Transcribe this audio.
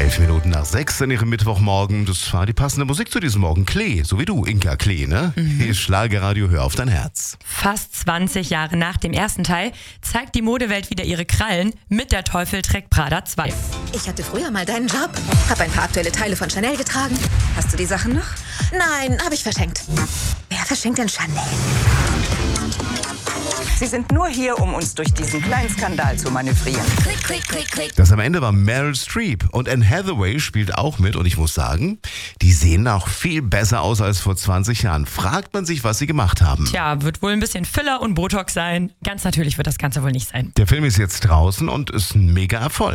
11:11 in ihrem Mittwochmorgen. Das war die passende Musik zu diesem Morgen. Klee, so wie du, Inka Klee, ne? Hier ist Schlagerradio, hör auf dein Herz. Fast 20 Jahre nach dem ersten Teil zeigt die Modewelt wieder ihre Krallen mit Der Teufel trägt Prada 2. Ich hatte früher mal deinen Job, hab ein paar aktuelle Teile von Chanel getragen. Hast du die Sachen noch? Nein, habe ich verschenkt. Wer verschenkt denn Chanel? Sie sind nur hier, um uns durch diesen kleinen Skandal zu manövrieren. Klick, klick, klick, klick. Das am Ende war Meryl Streep und Anne Hathaway spielt auch mit und ich muss sagen, die sehen auch viel besser aus als vor 20 Jahren. Fragt man sich, was sie gemacht haben. Tja, wird wohl ein bisschen Filler und Botox sein. Ganz natürlich wird das Ganze wohl nicht sein. Der Film ist jetzt draußen und ist ein mega Erfolg.